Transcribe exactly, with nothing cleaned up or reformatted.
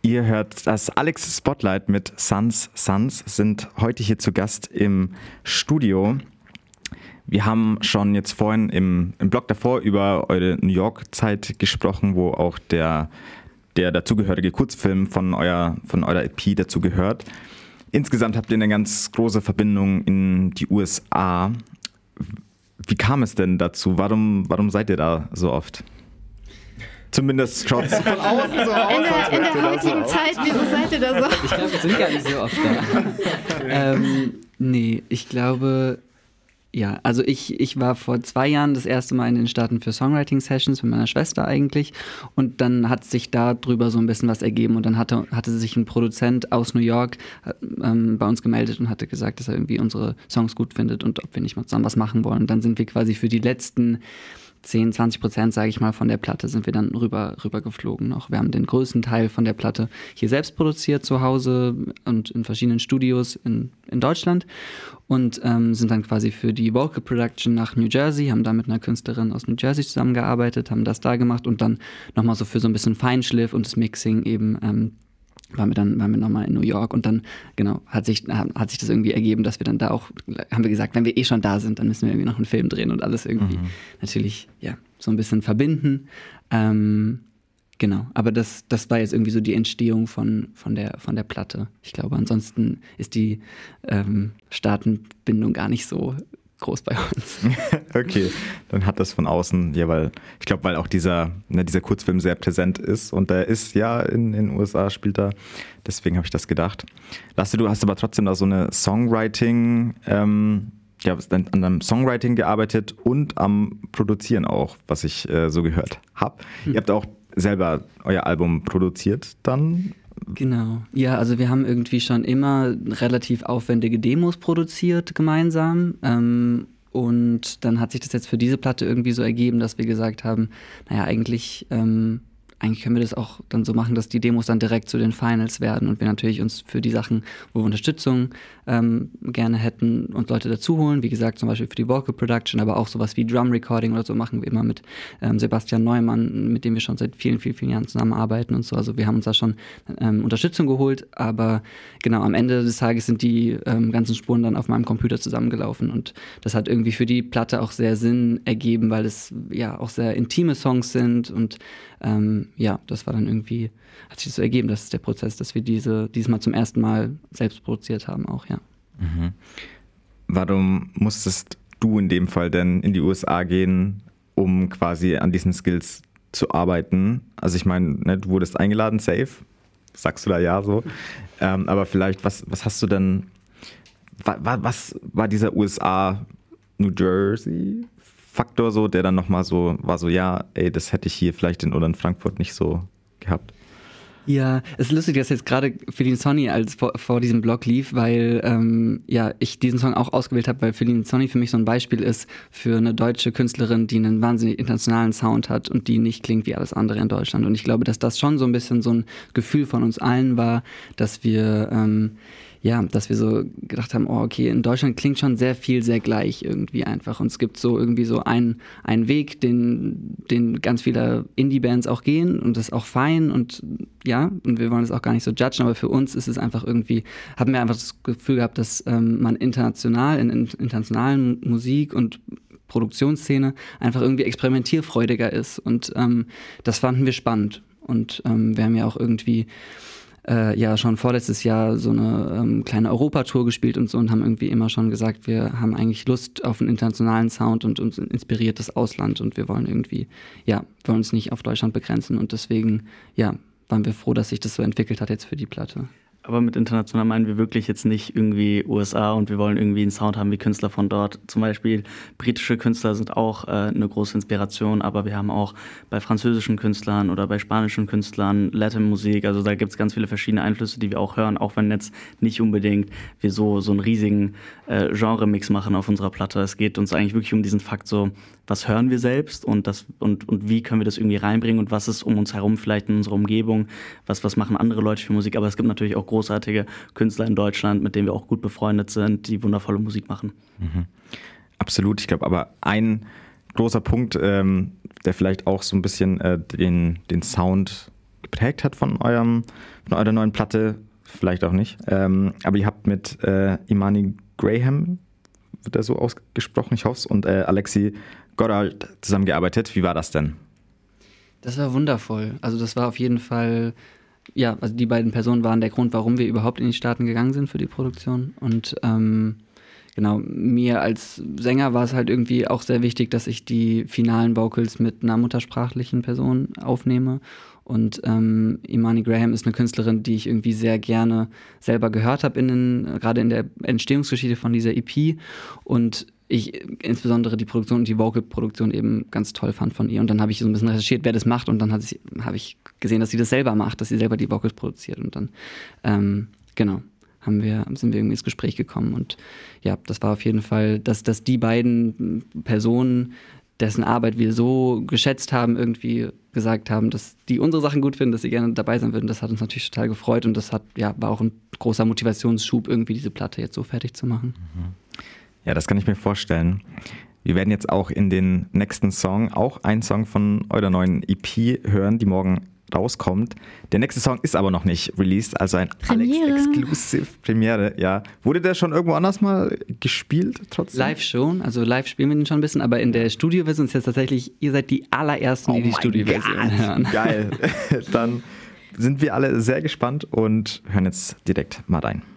Ihr hört das Alex Spotlight mit Sons Sons, sind heute hier zu Gast im Studio. Wir haben schon jetzt vorhin im, im Blog davor über eure New York-Zeit gesprochen, wo auch der, der dazugehörige Kurzfilm von, euer, von eurer E P dazugehört. Insgesamt habt ihr eine ganz große Verbindung in die U S A. Wie kam es denn dazu? Warum, warum seid ihr da so oft? Zumindest schaut es von außen so aus. In der, in der heutigen so Zeit, wieso seid ihr da so? Ich glaube, wir sind gar nicht so oft da. ähm, nee, ich glaube, ja, also ich, ich war vor zwei Jahren das erste Mal in den Staaten für Songwriting-Sessions mit meiner Schwester eigentlich und dann hat sich da drüber so ein bisschen was ergeben und dann hatte, hatte sich ein Produzent aus New York ähm, bei uns gemeldet und hatte gesagt, dass er irgendwie unsere Songs gut findet und ob wir nicht mal zusammen was machen wollen. Und dann sind wir quasi für die letzten zehn, zwanzig Prozent, sage ich mal, von der Platte sind wir dann rüber, rüber geflogen noch. Wir haben den größten Teil von der Platte hier selbst produziert zu Hause und in verschiedenen Studios in, in Deutschland und ähm, sind dann quasi für die Vocal Production nach New Jersey, haben da mit einer Künstlerin aus New Jersey zusammengearbeitet, haben das da gemacht und dann nochmal so für so ein bisschen Feinschliff und das Mixing eben ähm, waren wir dann waren wir nochmal in New York und dann genau hat sich hat sich das irgendwie ergeben, dass wir dann da auch haben wir gesagt, wenn wir eh schon da sind, dann müssen wir irgendwie noch einen Film drehen und alles irgendwie mhm. natürlich ja so ein bisschen verbinden. Ähm, genau, aber das das war jetzt irgendwie so die Entstehung von von der von der Platte. Ich glaube, ansonsten ist die ähm, Staatenbindung gar nicht so groß bei uns. Okay, dann hat das von außen, ja, weil ich glaube, weil auch dieser, ne, dieser Kurzfilm sehr präsent ist und der ist ja in den U S A, spielt er, deswegen habe ich das gedacht. Lasse, du hast aber trotzdem da so eine Songwriting, ähm, ja, an einem Songwriting gearbeitet und am Produzieren auch, was ich äh, so gehört habe. Hm. Ihr habt auch selber euer Album produziert dann? Genau, ja, also wir haben irgendwie schon immer relativ aufwendige Demos produziert gemeinsam ähm, und dann hat sich das jetzt für diese Platte irgendwie so ergeben, dass wir gesagt haben, naja, eigentlich, ähm, eigentlich können wir das auch dann so machen, dass die Demos dann direkt zu den Finals werden und wir natürlich uns für die Sachen, wo wir Unterstützung ähm, gerne hätten und Leute dazu holen, wie gesagt, zum Beispiel für die Vocal Production, aber auch sowas wie Drum Recording oder so machen wir immer mit ähm, Sebastian Neumann, mit dem wir schon seit vielen, vielen, vielen Jahren zusammenarbeiten und so. Also wir haben uns da schon ähm, Unterstützung geholt, aber genau, am Ende des Tages sind die ähm, ganzen Spuren dann auf meinem Computer zusammengelaufen und das hat irgendwie für die Platte auch sehr Sinn ergeben, weil es ja auch sehr intime Songs sind und ähm, ja, das war dann irgendwie, hat sich so ergeben, das ist der Prozess, dass wir diese diesmal zum ersten Mal selbst produziert haben auch, ja. Mhm. Warum musstest du in dem Fall denn in die U S A gehen, um quasi an diesen Skills zu arbeiten? Also ich meine, ne, du wurdest eingeladen, safe, sagst du da ja so, ähm, aber vielleicht, was, was hast du denn, wa, wa, was war dieser U S A, New Jersey Faktor so, der dann nochmal so war, so ja, ey, das hätte ich hier vielleicht in oder in Frankfurt nicht so gehabt? Ja, es ist lustig, dass jetzt gerade Feeling Sonny als vor, vor diesem Blog lief, weil ähm, ja ich diesen Song auch ausgewählt habe, weil Feeling Sonny für mich so ein Beispiel ist für eine deutsche Künstlerin, die einen wahnsinnig internationalen Sound hat und die nicht klingt wie alles andere in Deutschland. Und ich glaube, dass das schon so ein bisschen so ein Gefühl von uns allen war, dass wir ähm, ja, dass wir so gedacht haben, oh, okay, in Deutschland klingt schon sehr viel sehr gleich irgendwie einfach. Und es gibt so irgendwie so einen, einen Weg, den, den ganz viele Indie-Bands auch gehen und das ist auch fein und ja, und wir wollen das auch gar nicht so judgen, aber für uns ist es einfach irgendwie, haben wir einfach das Gefühl gehabt, dass ähm, man international, in, in internationalen Musik und Produktionsszene einfach irgendwie experimentierfreudiger ist und ähm, das fanden wir spannend. Und ähm, wir haben ja auch irgendwie Äh, ja schon vorletztes Jahr so eine ähm, kleine Europatour gespielt und so und haben irgendwie immer schon gesagt, wir haben eigentlich Lust auf einen internationalen Sound und uns inspiriert das Ausland und wir wollen irgendwie, ja, wollen uns nicht auf Deutschland begrenzen und deswegen, ja, waren wir froh, dass sich das so entwickelt hat jetzt für die Platte. Aber mit international meinen wir wirklich jetzt nicht irgendwie U S A und wir wollen irgendwie einen Sound haben wie Künstler von dort. Zum Beispiel britische Künstler sind auch äh, eine große Inspiration, aber wir haben auch bei französischen Künstlern oder bei spanischen Künstlern Latin-Musik, also da gibt es ganz viele verschiedene Einflüsse, die wir auch hören, auch wenn jetzt nicht unbedingt wir so, so einen riesigen äh, Genre-Mix machen auf unserer Platte. Es geht uns eigentlich wirklich um diesen Fakt so, was hören wir selbst und, das, und, und wie können wir das irgendwie reinbringen und was ist um uns herum vielleicht in unserer Umgebung, was, was machen andere Leute für Musik, aber es gibt natürlich auch großartige Künstler in Deutschland, mit denen wir auch gut befreundet sind, die wundervolle Musik machen. Mhm. Absolut, ich glaube aber ein großer Punkt, ähm, der vielleicht auch so ein bisschen äh, den, den Sound geprägt hat von eurem, von eurer neuen Platte, vielleicht auch nicht. Ähm, aber ihr habt mit äh, Imani Graham, wird er so ausgesprochen, ich hoffe es, und äh, Alexi Goddard zusammengearbeitet. Wie war das denn? Das war wundervoll. Also das war auf jeden Fall, ja, also die beiden Personen waren der Grund, warum wir überhaupt in die Staaten gegangen sind für die Produktion. Und ähm, genau, mir als Sänger war es halt irgendwie auch sehr wichtig, dass ich die finalen Vocals mit einer muttersprachlichen Person aufnehme. Und ähm, Imani Graham ist eine Künstlerin, die ich irgendwie sehr gerne selber gehört habe, in den, gerade in der Entstehungsgeschichte von dieser E P. Und ich insbesondere die Produktion und die Vocal-Produktion eben ganz toll fand von ihr. Und dann habe ich so ein bisschen recherchiert, wer das macht. Und dann habe ich gesehen, dass sie das selber macht, dass sie selber die Vocals produziert. Und dann, ähm, genau, haben wir, sind wir irgendwie ins Gespräch gekommen. Und ja, das war auf jeden Fall, dass, dass die beiden Personen, dessen Arbeit wir so geschätzt haben, irgendwie gesagt haben, dass die unsere Sachen gut finden, dass sie gerne dabei sein würden. Das hat uns natürlich total gefreut und das hat, ja, war auch ein großer Motivationsschub, irgendwie diese Platte jetzt so fertig zu machen. Ja, das kann ich mir vorstellen. Wir werden jetzt auch in den nächsten Song auch einen Song von eurer neuen E P hören, die morgen rauskommt. Der nächste Song ist aber noch nicht released, also ein Alex-Exclusive Premiere. Ja. Wurde der schon irgendwo anders mal gespielt trotzdem? Live schon, also live spielen wir den schon ein bisschen, aber in der Studioversion ist jetzt tatsächlich, ihr seid die allerersten, die oh die Studioversion hören. Geil. Dann sind wir alle sehr gespannt und hören jetzt direkt mal rein.